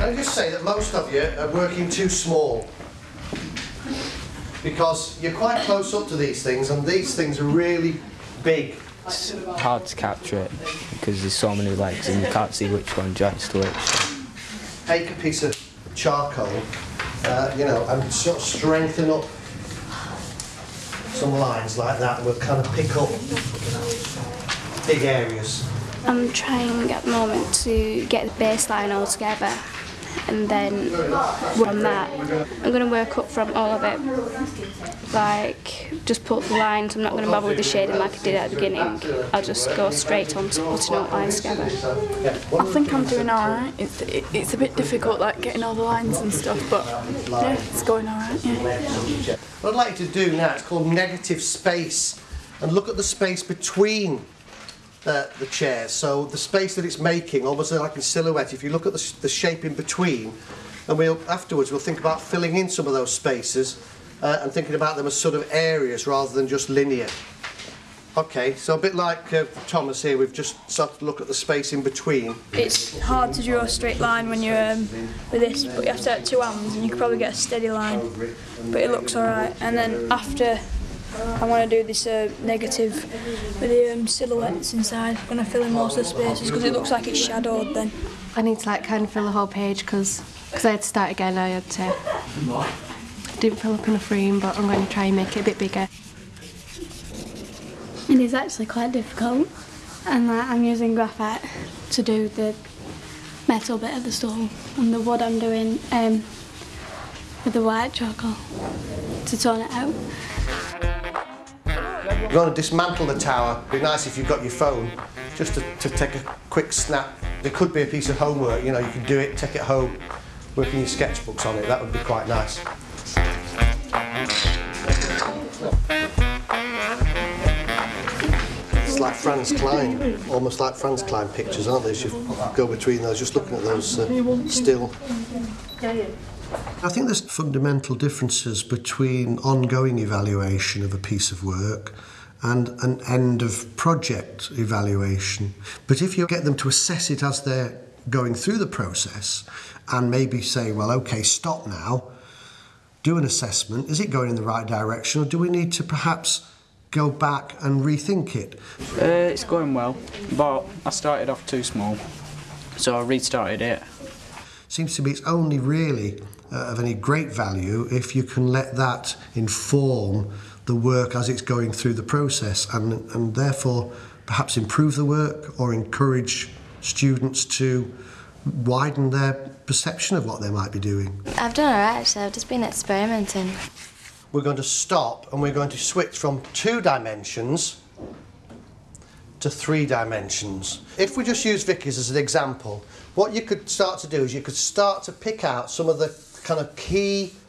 Can I just say that most of you are working too small, because you're quite close up to these things, and these things are really big. It's hard to capture it because there's so many legs and you can't see which one joins to which. Take a piece of charcoal, you know, and sort of strengthen up some lines like that, and we'll kind of pick up big areas. I'm trying at the moment to get the baseline all together, and then from that I'm going to work up from all of it, like just put the lines. I'm not going to bother with the shading like I did at the beginning. I'll just go straight on to putting all lines together. I think I'm doing alright. It's a bit difficult, like getting all the lines and stuff, but yeah, it's going alright, yeah. What I'd like you to do now is called negative space, and look at the space between the chairs. So the space that it's making, almost like in silhouette, if you look at the shape in between, and afterwards we'll think about filling in some of those spaces and thinking about them as sort of areas rather than just linear. Okay, so a bit like Thomas here, we've just started to look at the space in between. It's hard to draw a straight line when you're with this, but you have to have two hands and you can probably get a steady line, but it looks alright. And then after I want to do this negative with the silhouettes inside. I'm going to fill in most of the spaces because it looks like it's shadowed then. I need to like kind of fill the whole page because I had to start again. I didn't fill up enough room, but I'm going to try and make it a bit bigger. It is actually quite difficult, and I'm using graphite to do the metal bit of the stool, and the wood I'm doing with the white charcoal to tone it out. You want to dismantle the tower. It'd be nice if you've got your phone just to take a quick snap. There could be a piece of homework, you know, you could do it, take it home, work in your sketchbooks on it. That would be quite nice. It's like Franz Klein, almost like Franz Klein pictures, aren't they? As you go between those, just looking at those still. I think there's fundamental differences between ongoing evaluation of a piece of work and an end of project evaluation. But if you get them to assess it as they're going through the process and maybe say, well, okay, stop now, do an assessment, is it going in the right direction, or do we need to perhaps go back and rethink it? It's going well, but I started off too small, so I restarted it. Seems to me it's only really of any great value if you can let that inform the work as it's going through the process, and therefore perhaps improve the work or encourage students to widen their perception of what they might be doing. I've done alright actually, I've just been experimenting. We're going to stop and we're going to switch from 2 dimensions to 3 dimensions. If we just use Vicky's as an example, what you could start to do is you could start to pick out some of the kind of key